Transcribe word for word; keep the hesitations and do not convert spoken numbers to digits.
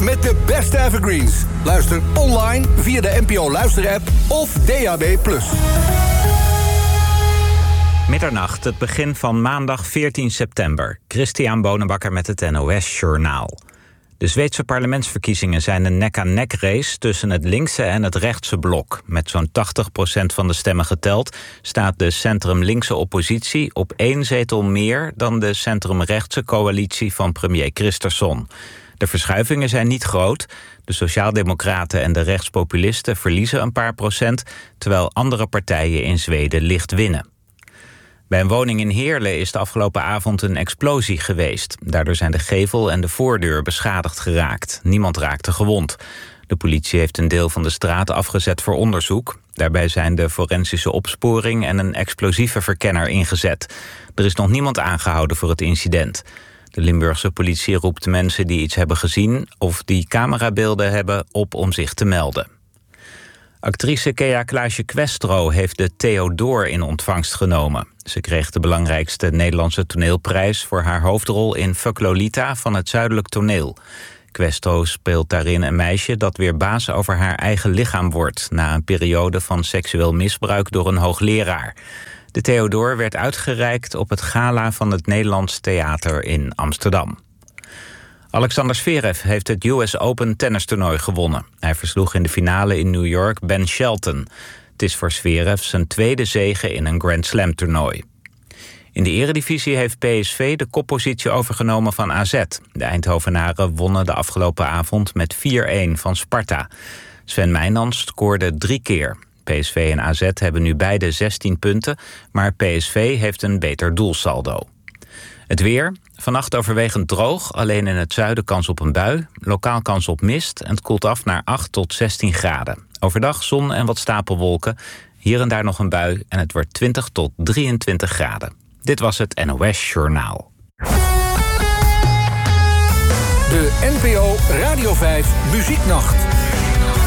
met de beste evergreens. Luister online via de N P O Luisterapp of D A B plus. Middernacht, het begin van maandag veertien september. Christian Bonenbakker met het N O S-journaal. De Zweedse parlementsverkiezingen zijn een nek-aan-nek race tussen het linkse en het rechtse blok. Met zo'n tachtig procent van de stemmen geteld staat de centrum-linkse oppositie op één zetel meer dan de centrum-rechtse coalitie van premier Kristersson. De verschuivingen zijn niet groot. De sociaaldemocraten en de rechtspopulisten verliezen een paar procent, terwijl andere partijen in Zweden licht winnen. Bij een woning in Heerlen is de afgelopen avond een explosie geweest. Daardoor zijn de gevel en de voordeur beschadigd geraakt. Niemand raakte gewond. De politie heeft een deel van de straat afgezet voor onderzoek. Daarbij zijn de forensische opsporing en een explosieve verkenner ingezet. Er is nog niemand aangehouden voor het incident. De Limburgse politie roept mensen die iets hebben gezien of die camerabeelden hebben op om zich te melden. Actrice Kea Klaasje-Questro heeft de Theodor in ontvangst genomen. Ze kreeg de belangrijkste Nederlandse toneelprijs voor haar hoofdrol in Fuck Lolita van het Zuidelijk Toneel. Questro speelt daarin een meisje dat weer baas over haar eigen lichaam wordt na een periode van seksueel misbruik door een hoogleraar. De Theodor werd uitgereikt op het gala van het Nederlands Theater in Amsterdam. Alexander Zverev heeft het U S Open tennistoernooi gewonnen. Hij versloeg in de finale in New York Ben Shelton. Het is voor Zverev zijn tweede zege in een Grand Slam toernooi. In de eredivisie heeft P S V de koppositie overgenomen van A Z. De Eindhovenaren wonnen de afgelopen avond met vier-een van Sparta. Sven Meijnans scoorde drie keer. P S V en A Z hebben nu beide zestien punten, maar P S V heeft een beter doelsaldo. Het weer. Vannacht overwegend droog, alleen in het zuiden kans op een bui. Lokaal kans op mist en het koelt af naar acht tot zestien graden. Overdag zon en wat stapelwolken. Hier en daar nog een bui en het wordt twintig tot drieëntwintig graden. Dit was het N O S Journaal. De N P O Radio vijf Muzieknacht.